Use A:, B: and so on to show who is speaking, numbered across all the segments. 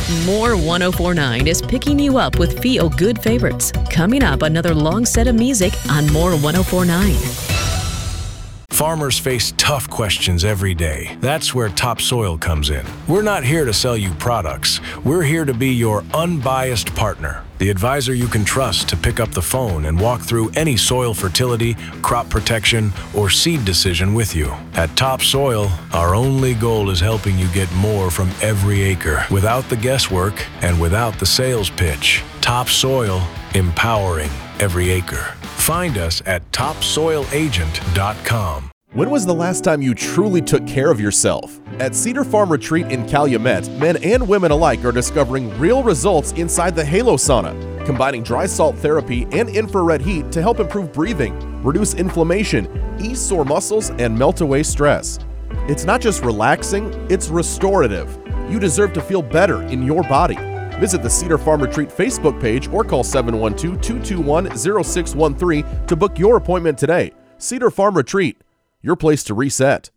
A: More 1049 is picking you up with feel-good favorites. Coming up, another long set of music on More 1049.
B: Farmers face tough questions every day. That's where Topsoil comes in. We're not here to sell you products. We're here to be your unbiased partner, the advisor you can trust to pick up the phone and walk through any soil fertility, crop protection, or seed decision with you. At Topsoil, our only goal is helping you get more from every acre without the guesswork and without the sales pitch. Topsoil, empowering every acre. Find us at topsoilagent.com.
C: When was the last time you truly took care of yourself? At Cedar Farm Retreat in Calumet, men and women alike are discovering real results inside the Halo Sauna, combining dry salt therapy and infrared heat to help improve breathing, reduce inflammation, ease sore muscles, and melt away stress. It's not just relaxing, it's restorative. You deserve to feel better in your body. Visit the Cedar Farm Retreat Facebook page or call 712-221-0613 to book your appointment today. Cedar Farm Retreat, your place to reset.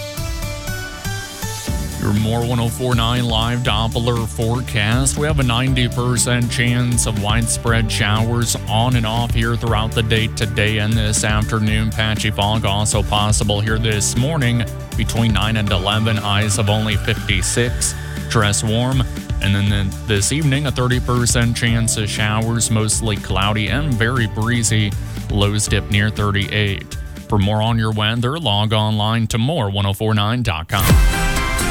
D: Your More 1049 live Doppler forecast. We have a 90% chance of widespread showers on and off here throughout the day today and this afternoon. Patchy fog also possible here this morning between 9 and 11. Highs of only 56. Dress warm. And then this evening, a 30% chance of showers, mostly cloudy and very breezy. Lows dip near 38. For more on your weather, log online to more1049.com.